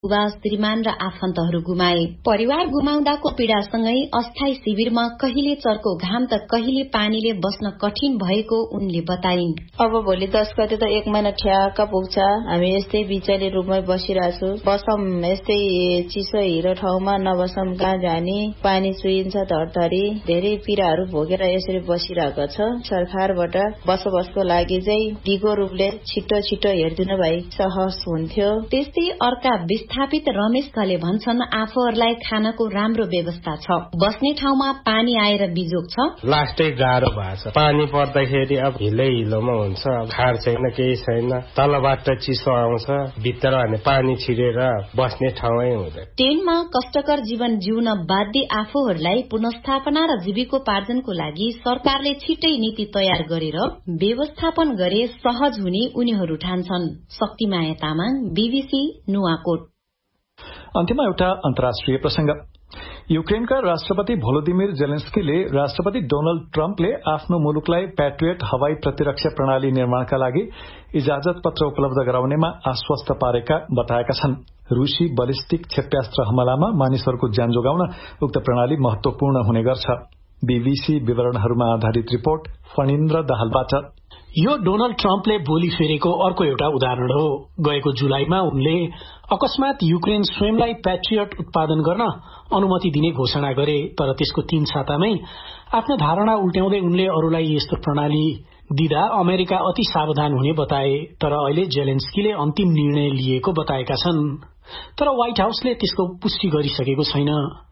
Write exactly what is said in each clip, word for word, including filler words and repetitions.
फुवा श्रीमान र आफन्तहरू गुमाए। परिवार गुमाउँदाको पीड़ासँगै अस्थायी शिविरमा कहिले चर्को घाम त कहिले पानीले बस्न कठिन भएको उनले बताइन्। अब भोलि दस गते त एक महिना ठ्याक्क पुग्छ, हामी यस्तै बिचले रूपमै बसिरहेछु। बसम यस्तै चिसो हिरो ठाउँमा नबसम, कहाँ जाने, पानी चुइन्छ धरधरी, धेरै पीड़ाहरू भोगेर यसरी बसिरहेको छ। सरकारबाट बसोबसको लागि चाहिँ दिगो रूपले छिटो छिटो हेरिदिनु भए सहज हुन्थ्यो। त्यस्तै अर्का विस्थापित रमेश घले भन्छन् आफूहरूलाई खानको राम्रो व्यवस्था छ, बस्ने ठाउँमा पानी आएर बिजोग छ। लास्टै गाह्रो भएको छ, पानी पर्दाखेरि अब हिलै हिलोमा हुन्छ, खार छैन केही छैन, तलबाट चिसो आउँछ, भित्र भने पानी छिरेर बस्ने ठाउँै हुँदैन। टेनमा कष्टकर जीवन जिउन बाध्य आफूहरूलाई पुनस्थापना र जीविकोपार्जनको लागि सरकारले छिटै नीति तयार गरेर व्यवस्थापन गरे सहज हुने उनीहरू ठान्छन्। शक्तिमाया तामाङ, बीबीसी, नुवाकोट। अन्त्यमा एउटा अन्तर्राष्ट्रिय प्रसंग। युक्रेनका राष्ट्रपति भोलोदिमिर जेलेन्स्कीले राष्ट्रपति डोनाल्ड ट्रम्पले आफ्नो मुलुकलाई प्याट्रियट हवाई प्रतिरक्षा प्रणाली निर्माणका लागि इजाजत पत्र उपलब्ध गराउनेमा आश्वस्त पारेका बताएका छन्। रूसी बलिस्टिक क्षेप्यास्त्र हमलामा मानिसहरूको ज्यान जोगाउन उक्त प्रणाली महत्वपूर्ण हुने गर्छ। बीबीसी विवरणहरूमा आधारित रिपोर्ट फणिन्द्र दाहालबाट। यो डोनाल्ड ट्रम्पले बोली फेरेको अर्को एउटा उदाहरण हो। गएको जुलाईमा उनले अकस्मात युक्रेन स्वयंलाई प्याट्रियट उत्पादन गर्न अनुमति दिने घोषणा गरे, तर त्यसको तीन सातामै आफ्नो धारणा उल्ट्याउँदै उनले अरूलाई यस्तो प्रणाली दिँदा अमेरिका अति सावधान हुने बताए। तर अहिले जेलेन्स्कीले अन्तिम निर्णय लिएको बताएका छन्, तर व्हाइट हाउसले त्यसको पुष्टि गरिसकेको छैन।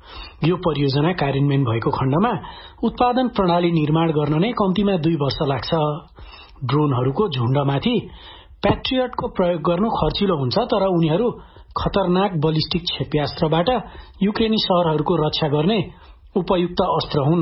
यो परियोजना कार्यान्वयन भएको खण्डमा उत्पादन प्रणाली निर्माण गर्न नै कम्तीमा दुई वर्ष लाग्छ। ड्रोनहरूको झुण्डमाथि प्याट्रियटको प्रयोग गर्नु खर्चिलो हुन्छ, तर उनीहरू खतरनाक बलिस्टिक क्षेप्यास्त्रबाट युक्रेनी शहरहरूको रक्षा गर्ने उपयुक्त अस्त्र हुन्।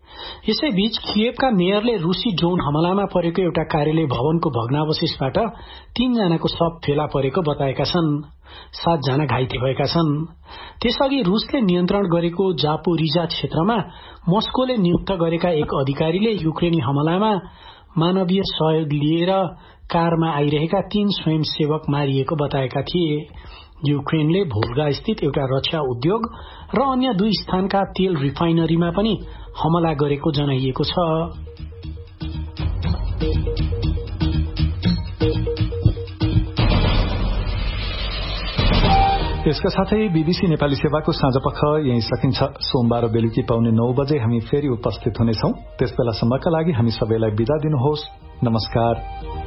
यसैबीच कियेभका मेयरले रूसी ड्रोन हमलामा परेको एउटा कार्यालय भवनको भग्नावशेषबाट तीनजनाको शव फेला परेको बताएका छन्। सातजना घाइते भएका छन्। त्यसअघि रूसले नियन्त्रण गरेको जापोरिजा क्षेत्रमा मस्कोले नियुक्त गरेका एक अधिकारीले युक्रेनी हमलामा मानवीय सहयोग लिएर कारमा आइरहेका तीन स्वयंसेवक मारिएको बताएका थिए। युक्रेनले भोल्गा स्थित एउटा रक्षा उद्योग र अन्य दुई स्थानका तेल रिफाइनरीमा पनि हमला गरेको जनाइएको छ। यसका साथै बीबीसी नेपाली सेवाको साँझपख यही सकिन्छ। सोमबार बेलुकी पाउने नौ बजे हामी फेरि उपस्थित हुनेछौं। त्यसबेलासम्मका लागि हामी सबैलाई बिदा दिनुहोस्। नमस्कार।